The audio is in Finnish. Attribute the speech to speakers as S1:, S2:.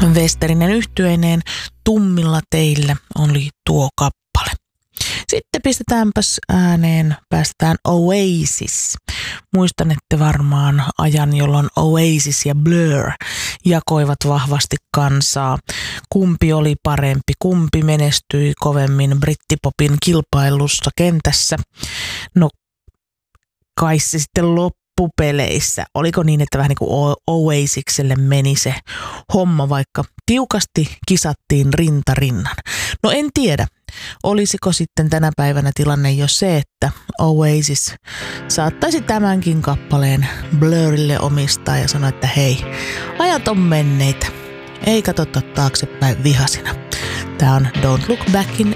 S1: Westerinen yhtyeineen Tummilla teillä oli tuo kappale. Sitten pistetäänpäs ääneen, päästään Oasis. Muistanette varmaan ajan, jolloin Oasis ja Blur jakoivat vahvasti kansaa. Kumpi oli parempi, kumpi menestyi kovemmin brittipopin kilpailussa kentässä. No kai se sitten loppupeleissä. Oliko niin, että vähän niin kuin Oasikselle meni se homma, vaikka tiukasti kisattiin rinta rinnan? No en tiedä. Olisiko sitten tänä päivänä tilanne jo se, että Oasis saattaisi tämänkin kappaleen Blurille omistaa ja sanoa, että hei, ajat on menneitä. Ei katsota taaksepäin vihasina. Tää on Don't Look Back in